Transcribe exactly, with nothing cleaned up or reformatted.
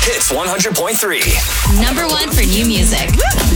Hits one hundred point three. Number one for new music.